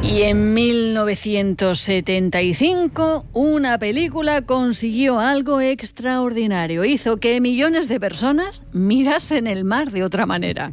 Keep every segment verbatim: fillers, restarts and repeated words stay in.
Y en mil novecientos setenta y cinco, una película consiguió algo extraordinario. Hizo que millones de personas mirasen el mar de otra manera.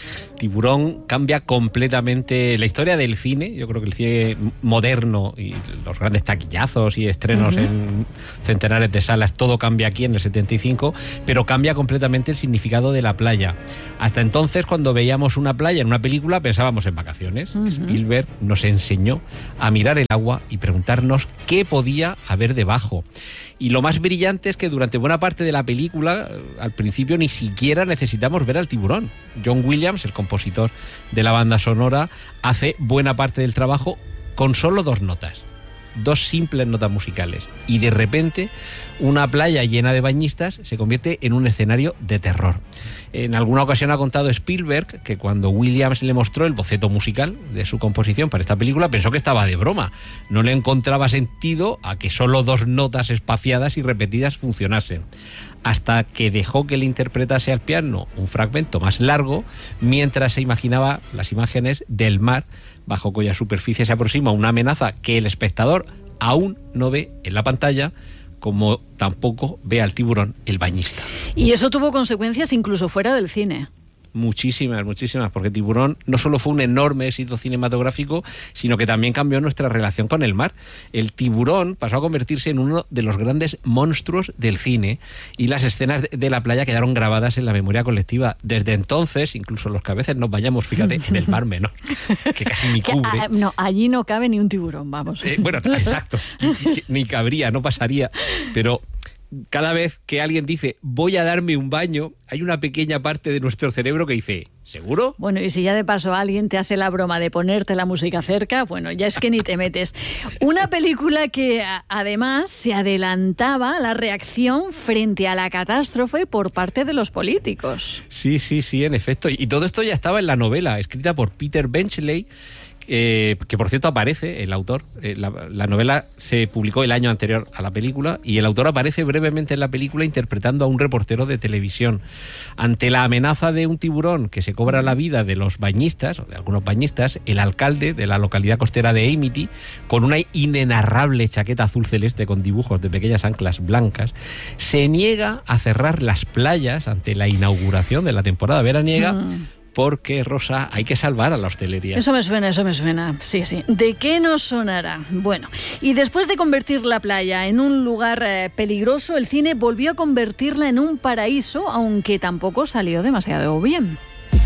Tiburón cambia completamente la historia del cine. Yo creo que el cine moderno y los grandes taquillazos y estrenos uh-huh. en centenares de salas, todo cambia aquí en el setenta y cinco, pero cambia completamente el significado de la playa. Hasta entonces, cuando veíamos una playa en una película, pensábamos en vacaciones. Uh-huh. Spielberg nos enseñó a mirar el agua y preguntarnos qué podía haber debajo. Y lo más brillante es que durante buena parte de la película, al principio, ni siquiera necesitamos ver al tiburón. John Williams, el compositor de la banda sonora, hace buena parte del trabajo con solo dos notas. Dos simples notas musicales. Y de repente, una playa llena de bañistas se convierte en un escenario de terror. En alguna ocasión ha contado Spielberg que cuando Williams le mostró el boceto musical de su composición para esta película, pensó que estaba de broma. No le encontraba sentido a que solo dos notas espaciadas y repetidas funcionasen. Hasta que dejó que le interpretase al piano un fragmento más largo, mientras se imaginaba las imágenes del mar, bajo cuya superficie se aproxima una amenaza que el espectador aún no ve en la pantalla, como tampoco ve al tiburón el bañista. Y eso tuvo consecuencias incluso fuera del cine. Muchísimas, muchísimas, porque Tiburón no solo fue un enorme éxito cinematográfico, sino que también cambió nuestra relación con el mar. El tiburón pasó a convertirse en uno de los grandes monstruos del cine y las escenas de la playa quedaron grabadas en la memoria colectiva. Desde entonces, incluso los que a veces nos vayamos, fíjate, en el Mar Menor, que casi ni cubre. Que, ah, no, allí no cabe ni un tiburón, vamos. Eh, bueno, exacto, ni, ni cabría, no pasaría, pero cada vez que alguien dice voy a darme un baño, hay una pequeña parte de nuestro cerebro que dice ¿seguro? Bueno, y si ya de paso alguien te hace la broma de ponerte la música cerca, bueno, ya es que ni te metes. Una película que además se adelantaba a la reacción frente a la catástrofe por parte de los políticos. Sí, sí, sí, en efecto. Y todo esto ya estaba en la novela, escrita por Peter Benchley, Eh, que por cierto aparece el autor. Eh, la, la novela se publicó el año anterior a la película y el autor aparece brevemente en la película interpretando a un reportero de televisión. Ante la amenaza de un tiburón que se cobra la vida de los bañistas, o de algunos bañistas, el alcalde de la localidad costera de Amity, con una inenarrable chaqueta azul celeste con dibujos de pequeñas anclas blancas, se niega a cerrar las playas ante la inauguración de la temporada veraniega. Mm. Porque, Rosa, hay que salvar a la hostelería. Eso me suena, eso me suena. Sí, sí. ¿De qué nos sonará? Bueno, y después de convertir la playa en un lugar eh, peligroso, el cine volvió a convertirla en un paraíso, aunque tampoco salió demasiado bien.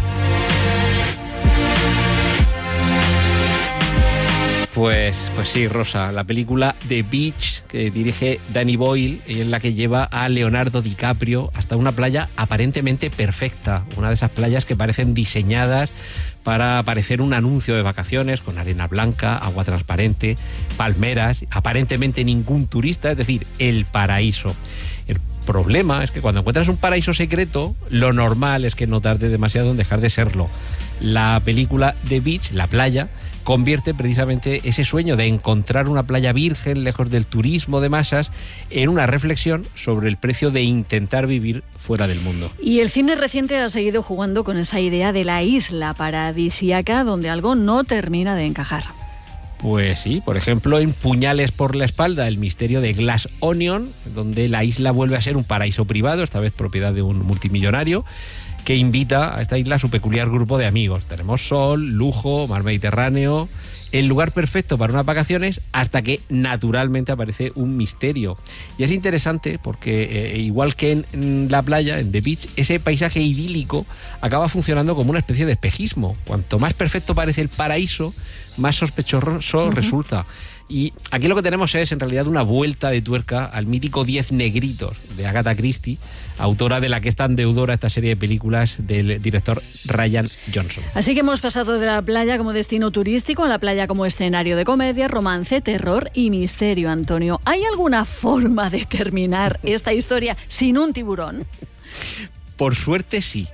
Pues, pues sí, Rosa, la película The Beach, que dirige Danny Boyle, y en la que lleva a Leonardo DiCaprio hasta una playa aparentemente perfecta, una de esas playas que parecen diseñadas para parecer un anuncio de vacaciones, con arena blanca, agua transparente, palmeras, aparentemente ningún turista, es decir, el paraíso. El problema es que cuando encuentras un paraíso secreto, lo normal es que no tarde demasiado en dejar de serlo. La película The Beach, La Playa, convierte precisamente ese sueño de encontrar una playa virgen lejos del turismo de masas en una reflexión sobre el precio de intentar vivir fuera del mundo. Y el cine reciente ha seguido jugando con esa idea de la isla paradisíaca donde algo no termina de encajar. Pues sí, por ejemplo, en Puñales por la espalda, el misterio de Glass Onion, donde la isla vuelve a ser un paraíso privado, esta vez propiedad de un multimillonario, que invita a esta isla a su peculiar grupo de amigos. Tenemos sol, lujo, mar Mediterráneo, el lugar perfecto para unas vacaciones, hasta que naturalmente aparece un misterio. Y es interesante porque, eh, igual que en, en la playa, en The Beach, ese paisaje idílico acaba funcionando como una especie de espejismo. Cuanto más perfecto parece el paraíso, más sospechoso uh-huh. resulta. Y aquí lo que tenemos es, en realidad, una vuelta de tuerca al mítico Diez Negritos de Agatha Christie, autora de la que es tan deudora esta serie de películas del director Rian Johnson. Así que hemos pasado de la playa como destino turístico a la playa como escenario de comedia, romance, terror y misterio, Antonio. ¿Hay alguna forma de terminar esta historia sin un tiburón? Por suerte sí.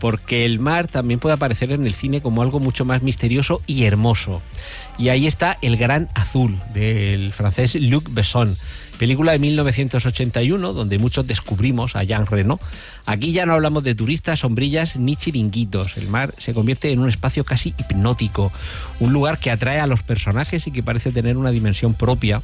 porque el mar también puede aparecer en el cine como algo mucho más misterioso y hermoso. Y ahí está El Gran Azul, del francés Luc Besson, película de mil novecientos ochenta y uno, donde muchos descubrimos a Jean Reno. Aquí ya no hablamos de turistas, sombrillas ni chiringuitos. El mar se convierte en un espacio casi hipnótico, un lugar que atrae a los personajes y que parece tener una dimensión propia.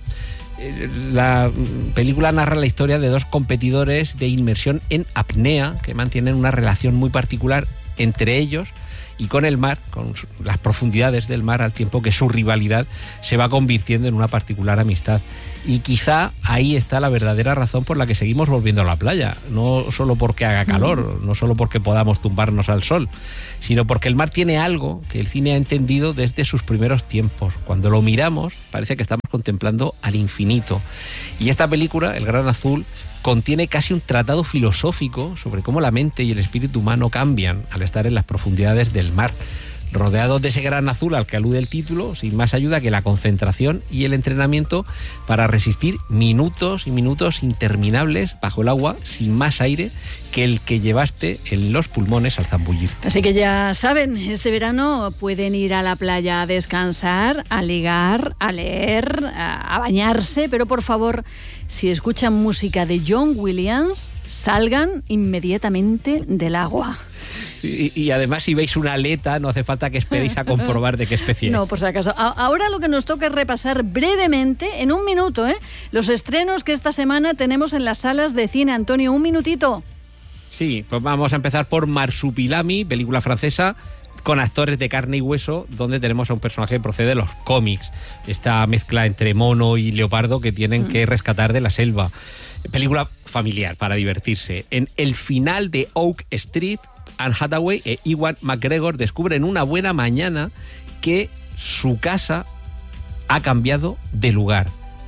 La película narra la historia de dos competidores de inmersión en apnea que mantienen una relación muy particular entre ellos y con el mar, con las profundidades del mar, al tiempo que su rivalidad se va convirtiendo en una particular amistad. Y quizá ahí está la verdadera razón por la que seguimos volviendo a la playa, no solo porque haga calor, no solo porque podamos tumbarnos al sol, sino porque el mar tiene algo que el cine ha entendido desde sus primeros tiempos. Cuando lo miramos, parece que estamos contemplando al infinito. Y esta película, El Gran Azul, contiene casi un tratado filosófico sobre cómo la mente y el espíritu humano cambian al estar en las profundidades del mar. Rodeados de ese gran azul al que alude el título, sin más ayuda que la concentración y el entrenamiento para resistir minutos y minutos interminables bajo el agua, sin más aire que el que llevaste en los pulmones al zambullirte. Así que ya saben, este verano pueden ir a la playa a descansar, a ligar, a leer, a, a bañarse, pero por favor, si escuchan música de John Williams, salgan inmediatamente del agua. Y, y además, si veis una aleta, no hace falta que esperéis a comprobar de qué especie es. No, por si acaso. A- ahora lo que nos toca es repasar brevemente, en un minuto, ¿eh? los estrenos que esta semana tenemos en las salas de cine. Antonio, un minutito. Sí, pues vamos a empezar por Marsupilami, película francesa con actores de carne y hueso, donde tenemos a un personaje que procede de los cómics. Esta mezcla entre mono y leopardo que tienen mm. que rescatar de la selva. Película familiar para divertirse. En el final de Oak Street, Anne Hathaway e Ewan McGregor descubren una buena mañana que su casa ha cambiado de lugar.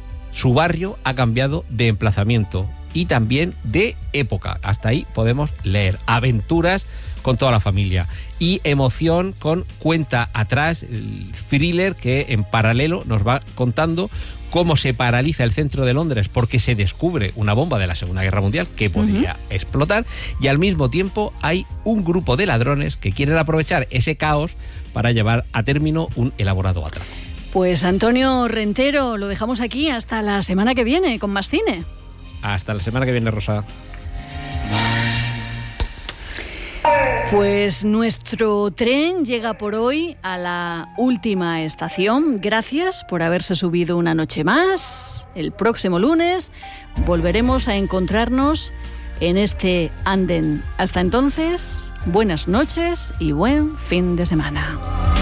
Su barrio ha cambiado de emplazamiento y también de época. Hasta ahí podemos leer. Aventuras con toda la familia. Y emoción con Cuenta Atrás, el thriller que en paralelo nos va contando cómo se paraliza el centro de Londres porque se descubre una bomba de la Segunda Guerra Mundial que podría uh-huh. explotar, y al mismo tiempo hay un grupo de ladrones que quieren aprovechar ese caos para llevar a término un elaborado atraco. Pues Antonio Rentero, lo dejamos aquí hasta la semana que viene con más cine. Hasta la semana que viene, Rosa. Pues nuestro tren llega por hoy a la última estación. Gracias por haberse subido una noche más. El próximo lunes volveremos a encontrarnos en este andén. Hasta entonces, buenas noches y buen fin de semana.